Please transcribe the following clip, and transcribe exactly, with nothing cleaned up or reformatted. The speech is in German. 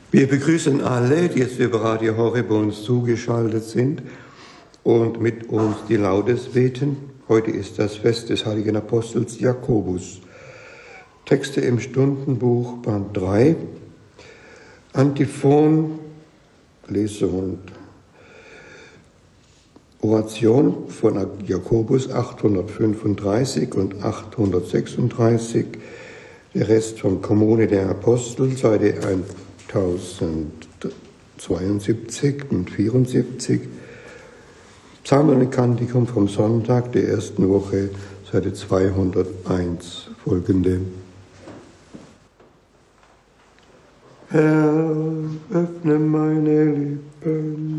Wir begrüßen alle, die jetzt über Radio Horeb uns zugeschaltet sind und mit uns die Laudes beten. Heute ist das Fest des heiligen Apostels Jakobus. Texte im Stundenbuch, Band drei, Antiphon, Lese und Oration von Jakobus achthundertfünfunddreißig und achthundertsechsunddreißig, der Rest von Kommune der Apostel, Seite tausendzweiundsiebzig und vierundsiebzig, Psalmen und Kantikum vom Sonntag der ersten Woche, Seite zweihunderteins, folgende. Herr, öffne meine Lippen.